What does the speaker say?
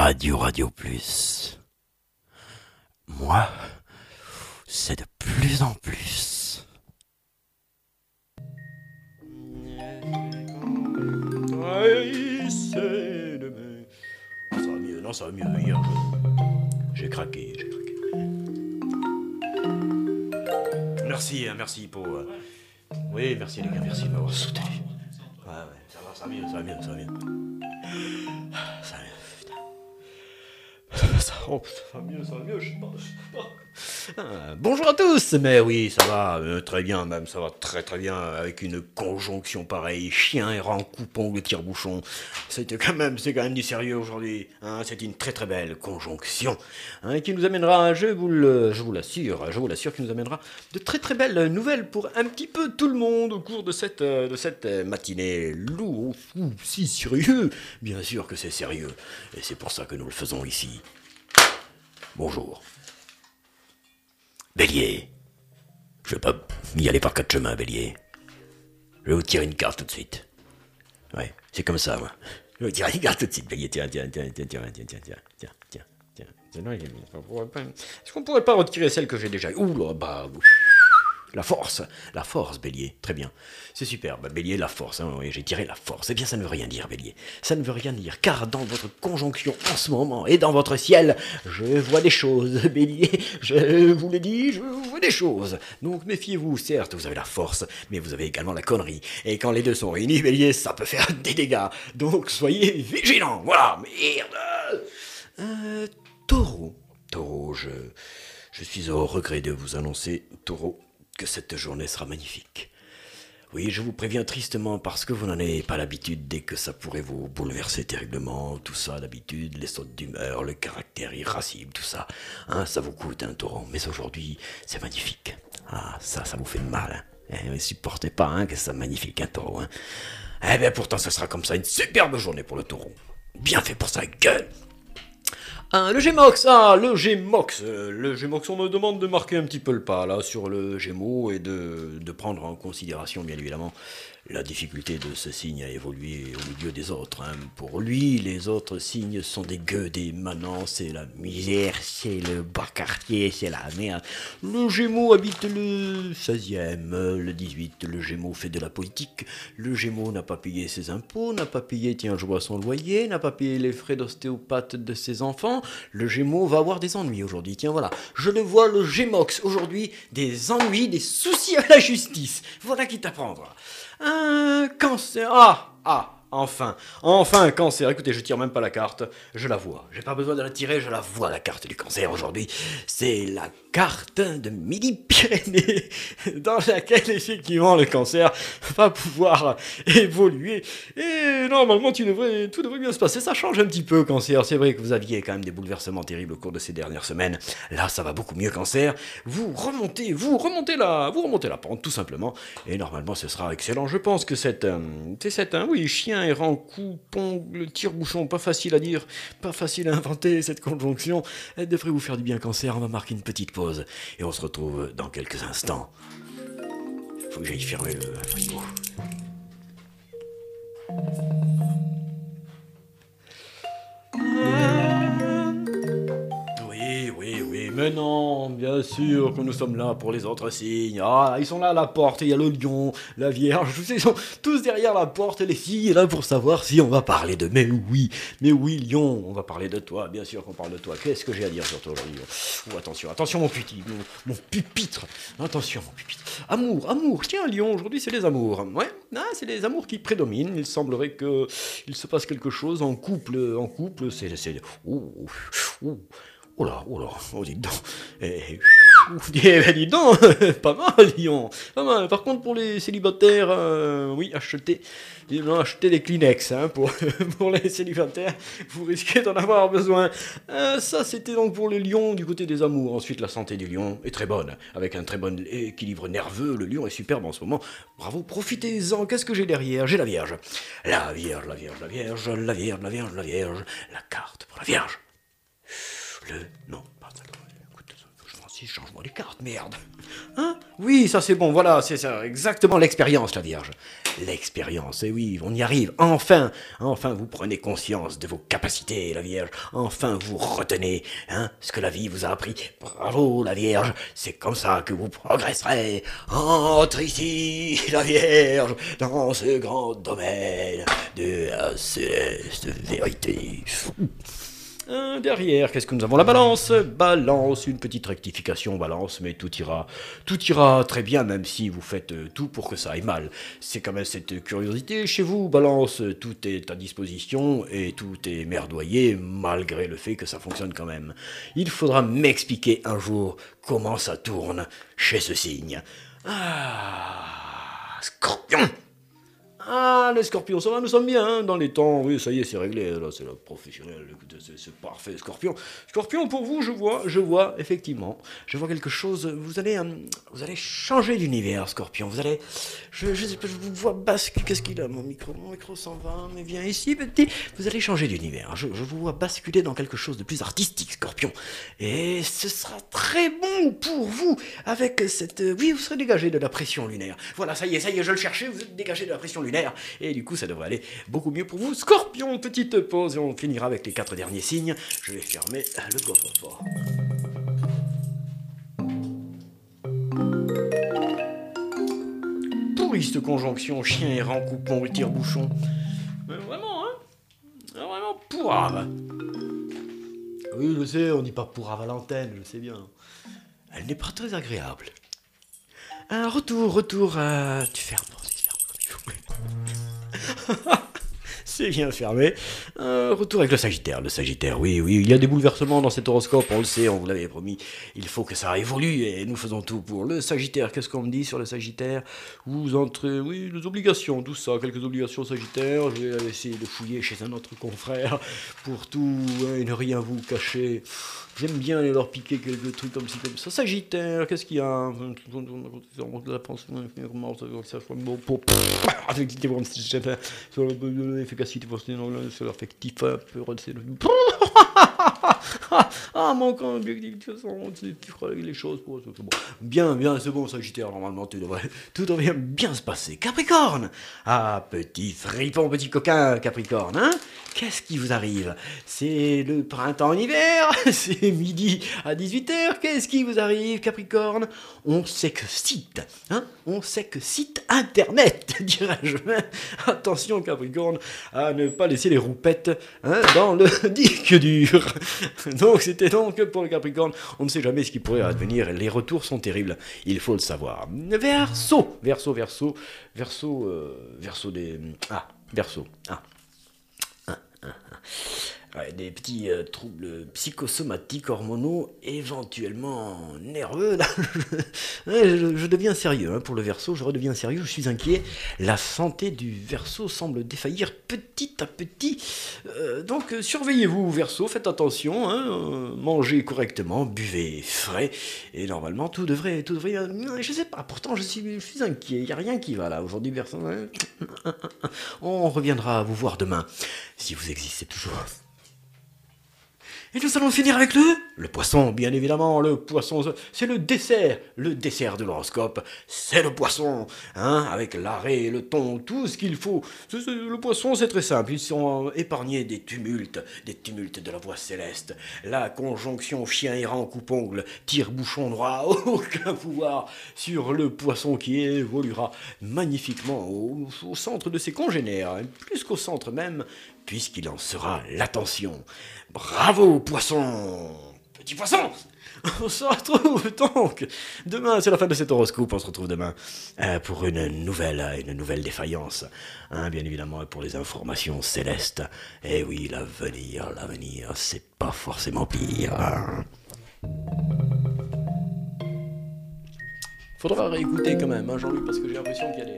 Radio Plus. Moi, c'est de plus en plus. Ça va mieux, non, ça va mieux. Hier, j'ai craqué. Merci pour... Oui, merci les gars, merci de m'avoir soutenu. Ouais, ça va mieux. Ça va mieux, putain. Ça va mieux, je pense. Bonjour à tous, mais oui, ça va très bien, même ça va très bien avec une conjonction pareille, chien errant, coupe-ongle, tire-bouchon. C'est quand même du sérieux aujourd'hui. Hein, c'est une très belle conjonction qui nous amènera, je vous l'assure, qui nous amènera de très belles nouvelles pour un petit peu tout le monde au cours de cette matinée lourde, si sérieux. Bien sûr que c'est sérieux, et c'est pour ça que nous le faisons ici. Bonjour. Bélier. Je vais pas y aller par quatre chemins, Bélier. Je vais vous tirer une carte tout de suite. Ouais, c'est comme ça, moi. Je vais vous tirer une carte tout de suite, Bélier. Tiens. Est-ce qu'on pourrait pas retirer celle que j'ai déjà? Ouh là, bah... La force, Bélier, très bien. C'est super, Bélier, la force, oui, j'ai tiré la force. Eh bien, ça ne veut rien dire, Bélier. Ça ne veut rien dire, car dans votre conjonction en ce moment, et dans votre ciel, je vois des choses, Bélier. Je vous l'ai dit, je vois des choses. Donc, méfiez-vous, certes, vous avez la force, mais vous avez également la connerie. Et quand les deux sont réunis, Bélier, ça peut faire des dégâts. Donc, soyez vigilants, voilà, merde. Taureau, je suis au regret de vous annoncer, Taureau, que cette journée sera magnifique. Oui, je vous préviens tristement parce que vous n'en avez pas l'habitude dès que ça pourrait vous bouleverser terriblement. Tout ça, d'habitude, les sautes d'humeur, le caractère irascible, tout ça. Ça vous coûte un taureau. Mais aujourd'hui, c'est magnifique. Ah, ça vous fait mal. Ne supportez pas que ça magnifique, un taureau. Eh bien, pourtant, ce sera comme ça une superbe journée pour le taureau. Bien fait pour sa gueule. Le Gémox, le Gémox, on me demande de marquer un petit peu le pas là sur le Gémeaux et de prendre en considération bien évidemment la difficulté de ce signe à évoluer au milieu des autres. Pour lui, les autres signes sont des gueux, des manants, c'est la misère, c'est le bas quartier, c'est la merde. Le Gémeaux habite le 16e, le 18, le Gémeaux fait de la politique, le Gémeaux n'a pas payé ses impôts, n'a pas payé, je vois son loyer, n'a pas payé les frais d'ostéopathe de ses enfants, le Gémeaux va avoir des ennuis aujourd'hui, voilà. Je le vois, le Gémox, aujourd'hui, des ennuis, des soucis à la justice. Voilà qui t'apprend, voilà. Cancer. Enfin, cancer. Écoutez, je tire même pas la carte, je la vois. J'ai pas besoin de la tirer, je la vois, la carte du cancer aujourd'hui. C'est la carte de Midi-Pyrénées, dans laquelle, effectivement, le cancer va pouvoir évoluer. Et normalement, tout devrait bien se passer. Ça change un petit peu, cancer. C'est vrai que vous aviez quand même des bouleversements terribles au cours de ces dernières semaines. Là, ça va beaucoup mieux, cancer. Vous remontez la pente, tout simplement. Et normalement, ce sera excellent. Je pense que c'est chien errant, coupe-ongle, tire-bouchon, pas facile à dire, pas facile à inventer cette conjonction. Elle devrait vous faire du bien, cancer. On va marquer une petite pause et on se retrouve dans quelques instants. Faut que j'aille fermer le frigo. Oui, mais non, bien sûr que nous sommes là pour les autres signes. Ils sont là à la porte, il y a le lion, la vierge, ils sont tous derrière la porte, les filles, là pour savoir si on va parler de... Mais oui, lion, on va parler de toi, bien sûr qu'on parle de toi. Qu'est-ce que j'ai à dire sur toi aujourd'hui? Attention mon pupitre, attention mon pupitre. Amour, tiens lion, aujourd'hui c'est les amours. Ouais, c'est les amours qui prédominent, il semblerait que il se passe quelque chose en couple, c'est... Oh là, dites donc. Dis donc, pas mal, Lyon. Pas mal. Par contre, pour les célibataires, achetez des Kleenex, pour les célibataires, vous risquez d'en avoir besoin. Ça, c'était donc pour le lion du côté des amours. Ensuite, la santé du lion est très bonne, avec un très bon équilibre nerveux. Le lion est superbe en ce moment. Bravo, profitez-en. Qu'est-ce que j'ai derrière? J'ai la Vierge. La Vierge. La carte pour la Vierge. Non, pas d'accord. Écoute, faut que je m'en si, change-moi les cartes, merde. Hein? Oui, ça c'est bon, voilà, c'est ça, exactement l'expérience, la Vierge. L'expérience, et oui, on y arrive, enfin, enfin vous prenez conscience de vos capacités, la Vierge, enfin vous retenez ce que la vie vous a appris. Bravo, la Vierge, c'est comme ça que vous progresserez. Entre ici, la Vierge, dans ce grand domaine de la céleste vérité. Derrière, qu'est-ce que nous avons? La balance, balance, une petite rectification, balance, mais tout ira très bien, même si vous faites tout pour que ça aille mal. C'est quand même cette curiosité chez vous, balance, tout est à disposition et tout est merdoyé, malgré le fait que ça fonctionne quand même. Il faudra m'expliquer un jour comment ça tourne chez ce signe. Ah, Scorpion! Ah, les scorpions, ça va, nous sommes bien dans les temps. Oui, ça y est, c'est réglé. Là, c'est la professionnelle. C'est parfait, scorpion. Scorpion, pour vous, je vois, effectivement. Je vois quelque chose. Vous allez changer d'univers, scorpion. Je vous vois basculer. Qu'est-ce qu'il a, mon micro s'en va, mais viens ici, petit. Vous allez changer d'univers. Je vous vois basculer dans quelque chose de plus artistique, scorpion. Et ce sera très bon pour vous. Avec cette. Oui, vous serez dégagé de la pression lunaire. Voilà, ça y est, je le cherchais. Vous êtes dégagé de la pression lunaire. Et du coup, ça devrait aller beaucoup mieux pour vous. Scorpion, petite pause et on finira avec les 4 derniers signes. Je vais fermer le coffre-fort. Pourri cette conjonction chien errant, coupon et tire-bouchon. Mais vraiment, vraiment pourrave. Oui, je sais, on dit pas pourrave à l'antenne, je sais bien. Elle n'est pas très agréable. Un retour, tu fermes. C'est bien fermé. Retour avec le Sagittaire. Le Sagittaire, oui, il y a des bouleversements dans cet horoscope, on le sait, on vous l'avait promis. Il faut que ça évolue et nous faisons tout pour le Sagittaire. Qu'est-ce qu'on me dit sur le Sagittaire? Vous entrez, oui, les obligations, tout ça, quelques obligations Sagittaire. Je vais essayer de fouiller chez un autre confrère pour tout et ne rien vous cacher. J'aime bien aller leur piquer quelques trucs comme ci, comme ça. Sagittaire, qu'est-ce qu'il y a? La pensée, l'efficacité sur l'affectif, ah, manquant objectif, tu feras les choses pour c'est bon. Bien, c'est bon, Sagittaire, normalement, tout devrait bien se passer. Capricorne! Ah, petit fripon, petit coquin, Capricorne, hein? Qu'est-ce qui vous arrive? C'est le printemps-hiver, c'est midi à 18h, qu'est-ce qui vous arrive, Capricorne? On sait que site internet, dirais-je. Attention, Capricorne, à ne pas laisser les roupettes dans le disque dur. Donc, c'était donc pour le Capricorne, on ne sait jamais ce qui pourrait advenir, les retours sont terribles, il faut le savoir. Verseau. Ouais, des petits troubles psychosomatiques, hormonaux, éventuellement nerveux. Là, je deviens sérieux pour le Verseau, je redeviens sérieux, je suis inquiet. La santé du Verseau semble défaillir petit à petit. Donc surveillez-vous, Verseau, faites attention, mangez correctement, buvez frais, et normalement tout devrait je sais pas, pourtant je suis inquiet, il n'y a rien qui va là aujourd'hui, Verseau. On reviendra vous voir demain, si vous existez toujours. Et nous allons finir avec le poisson, bien évidemment, le poisson, c'est le dessert de l'horoscope, c'est le poisson, avec l'arrêt, le ton, tout ce qu'il faut. Le poisson, c'est très simple, ils sont épargnés des tumultes de la voix céleste. La conjonction chien errant, coupe-ongle, tire-bouchon n'aura aucun pouvoir sur le poisson qui évoluera magnifiquement au centre de ses congénères, plus qu'au centre même, puisqu'il en sera l'attention. Bravo, poisson! Petit poisson! On se retrouve donc demain, c'est la fin de cet horoscope, on se retrouve demain pour une nouvelle défaillance, bien évidemment pour les informations célestes. Et oui, l'avenir, c'est pas forcément pire. Faudra réécouter quand même, Jean-Luc, parce que j'ai l'impression qu'il y a des...